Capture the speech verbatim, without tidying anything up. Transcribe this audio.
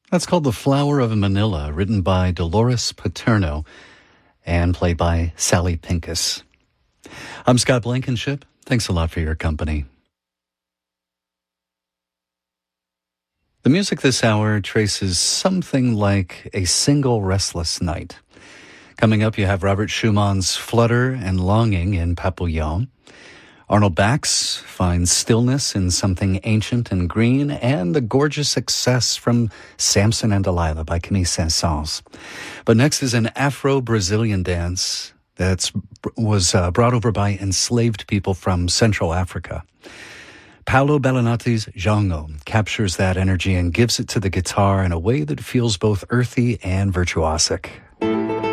That's called The Flower of Manila, written by Dolores Paterno and played by Sally Pincus. I'm Scott Blankenship. Thanks a lot for your company. The music this hour traces something like a single restless night. Coming up, you have Robert Schumann's Flutter and Longing in Papillon. Arnold Bax finds stillness in something ancient and green, and the gorgeous success from Samson and Delilah by Camille Saint-Saëns. But next is an Afro-Brazilian dance that was uh, brought over by enslaved people from Central Africa. Paolo Bellinati's Django captures that energy and gives it to the guitar in a way that feels both earthy and virtuosic.